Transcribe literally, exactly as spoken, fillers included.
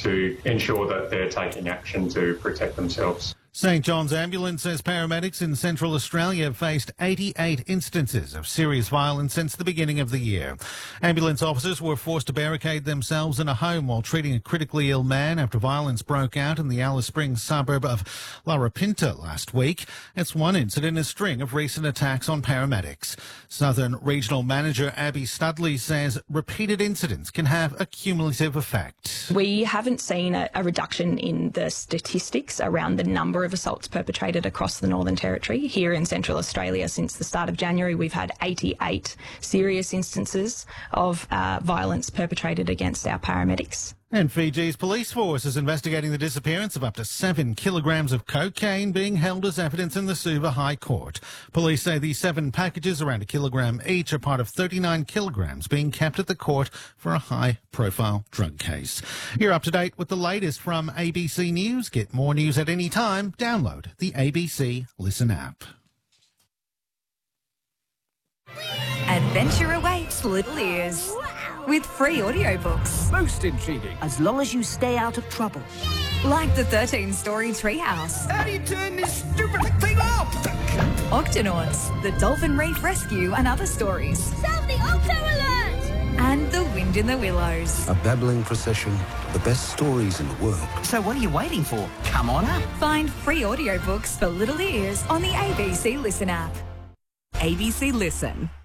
to ensure that they're taking action to protect themselves. St John's Ambulance says paramedics in Central Australia have faced eighty-eight instances of serious violence since the beginning of the year. Ambulance officers were forced to barricade themselves in a home while treating a critically ill man after violence broke out in the Alice Springs suburb of Larapinta last week. It's one incident in a string of recent attacks on paramedics. Southern Regional Manager Abby Studley says repeated incidents can have a cumulative effect. We haven't seen a, a reduction in the statistics around the number of assaults perpetrated across the Northern Territory. Here in Central Australia, since the start of January, we've had eighty-eight serious instances of uh, violence perpetrated against our paramedics. And Fiji's police force is investigating the disappearance of up to seven kilograms of cocaine being held as evidence in the Suva High Court. Police say these seven packages, around a kilogram each, are part of thirty-nine kilograms being kept at the court for a high-profile drug case. You're up to date with the latest from A B C News. Get more news at any time. Download the A B C Listen app. Adventure awaits little ears with free audiobooks. Most intriguing. As long as you stay out of trouble. Like the thirteen-story Treehouse. How do you turn this stupid thing off? Octonauts, the Dolphin Reef Rescue and other stories. Sound the Octo Alert! And The Wind in the Willows. A babbling procession of the best stories in the world. So what are you waiting for? Come on up. Find free audiobooks for little ears on the A B C Listen app. A B C Listen.